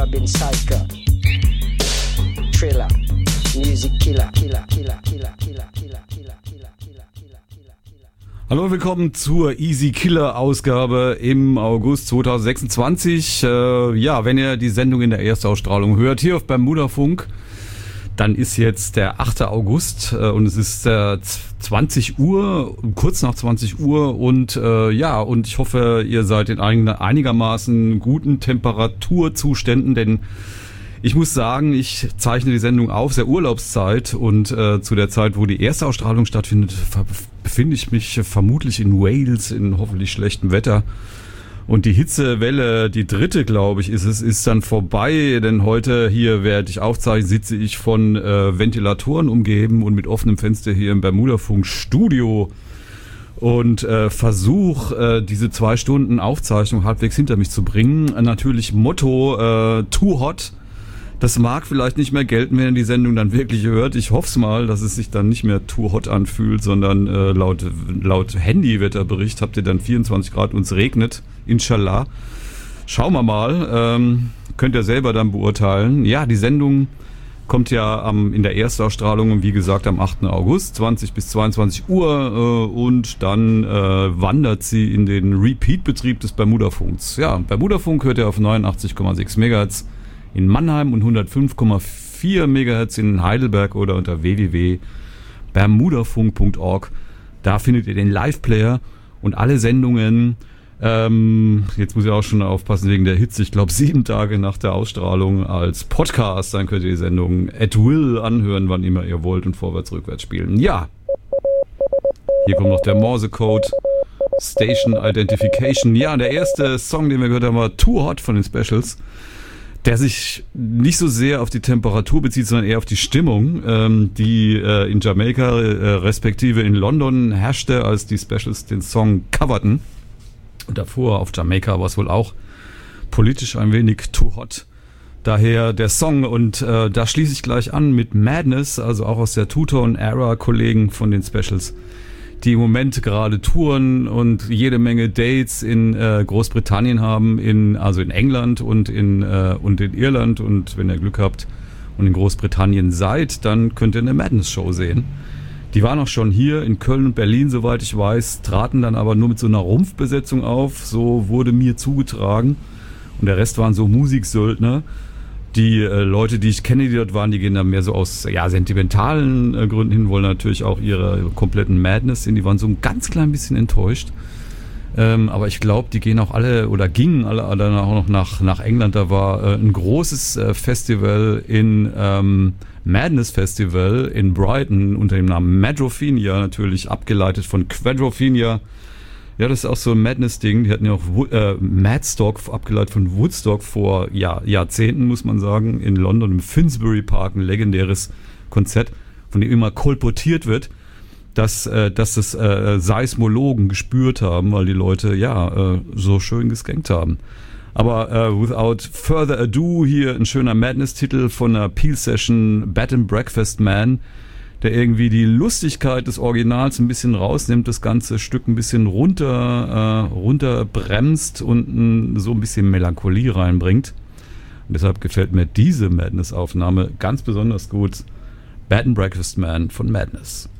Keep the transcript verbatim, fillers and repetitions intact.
Robin Psycho, Thriller, Music Killer, Killer, Killer, Killer, Killer, Killer, Killer, Killer, Killer, Killer, Killer. Hallo und willkommen zur Easy Killer Ausgabe im August zweitausendsechsundzwanzig. Äh, ja, wenn ihr die Sendung in der Erstausstrahlung hört, hier auf Bermuda Funk, dann ist jetzt der achte August äh, und es ist äh, zwanzig Uhr, kurz nach zwanzig Uhr und äh, ja, und ich hoffe, ihr seid in einigermaßen guten Temperaturzuständen, denn ich muss sagen, ich zeichne die Sendung auf, sehr Urlaubszeit und äh, zu der Zeit, wo die erste Ausstrahlung stattfindet, ver- befinde ich mich vermutlich in Wales in hoffentlich schlechtem Wetter. Und die Hitzewelle, die dritte, glaube ich, ist es, ist dann vorbei, denn heute hier, während ich aufzeichne, sitze ich von äh, Ventilatoren umgeben und mit offenem Fenster hier im Bermuda-Funk Studio und äh, versuche, äh, diese zwei Stunden Aufzeichnung halbwegs hinter mich zu bringen. Äh, natürlich Motto, äh, too hot. Das mag vielleicht nicht mehr gelten, wenn ihr die Sendung dann wirklich hört. Ich hoffe es mal, dass es sich dann nicht mehr too hot anfühlt, sondern äh, laut, laut Handywetterbericht habt ihr dann vierundzwanzig Grad und es regnet. Inshallah. Schauen wir mal. Ähm, könnt ihr selber dann beurteilen. Ja, die Sendung kommt ja am, in der Erstausstrahlung, wie gesagt, am achten August, zwanzig bis zweiundzwanzig Uhr. Äh, und dann äh, wandert sie in den Repeat-Betrieb des Bermuda-Funks. Ja, Bermuda-Funk hört ihr auf neunundachtzig Komma sechs Megahertz in Mannheim und hundertfünf Komma vier Megahertz in Heidelberg oder unter w w w punkt bermudafunk punkt org. Da findet ihr den Live-Player und alle Sendungen. Ähm, jetzt muss ich auch schon aufpassen wegen der Hitze. Ich glaube, sieben Tage nach der Ausstrahlung als Podcast. Dann könnt ihr die Sendung at will anhören, wann immer ihr wollt und vorwärts, rückwärts spielen. Ja, hier kommt noch der Morse-Code. Station Identification. Ja, der erste Song, den wir gehört haben, war Too Hot von den Specials, der sich nicht so sehr auf die Temperatur bezieht, sondern eher auf die Stimmung, ähm, die äh, in Jamaika äh, respektive in London herrschte, als die Specials den Song coverten. Und davor auf Jamaika war es wohl auch politisch ein wenig too hot. Daher der Song und äh, da schließe ich gleich an mit Madness, also auch aus der Two-Tone-Era, Kollegen von den Specials, die im Moment gerade touren und jede Menge Dates in äh, Großbritannien haben, in also in England und in äh, und in Irland, und wenn ihr Glück habt und in Großbritannien seid, dann könnt ihr eine Madness-Show sehen. Die waren auch schon hier in Köln und Berlin, soweit ich weiß, traten dann aber nur mit so einer Rumpfbesetzung auf, so wurde mir zugetragen, und der Rest waren so Musiksöldner. Die äh, Leute, die ich kenne, die dort waren, die gehen dann mehr so aus ja, sentimentalen äh, Gründen hin, wollen natürlich auch ihre kompletten Madness sehen. Die waren so ein ganz klein bisschen enttäuscht. Ähm, aber ich glaube, die gehen auch alle oder gingen alle, alle dann auch noch nach, nach England. Da war äh, ein großes äh, Festival in ähm, Madness Festival in Brighton unter dem Namen Madrophenia, natürlich abgeleitet von Quadrophenia. Ja, das ist auch so ein Madness-Ding. Die hatten ja auch Wo- äh, Madstock, abgeleitet von Woodstock, vor ja, Jahrzehnten, muss man sagen, in London im Finsbury Park, ein legendäres Konzert, von dem immer kolportiert wird, dass, äh, dass das äh, Seismologen gespürt haben, weil die Leute ja äh, so schön geskankt haben. Aber äh, without further ado, hier ein schöner Madness-Titel von einer Peel-Session, Bed and Breakfast Man, der irgendwie die Lustigkeit des Originals ein bisschen rausnimmt, das ganze Stück ein bisschen runter, äh, runter bremst und n, so ein bisschen Melancholie reinbringt. Und deshalb gefällt mir diese Madness-Aufnahme ganz besonders gut. Bed and Breakfast Man von Madness.